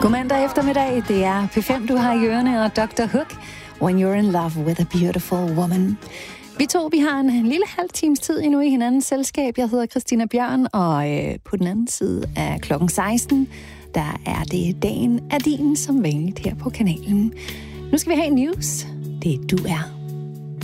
God mandag eftermiddag. Det er P5, du har i ørerne, og Dr. Hook, When You're in Love with a Beautiful Woman. Vi har en lille halv times tid endnu i hinandens selskab. Jeg hedder Christina Bjørn, og på den anden side af klokken 16, der er det dagen af din som vanligt her på kanalen. Nu skal vi have news. Det er Du Er.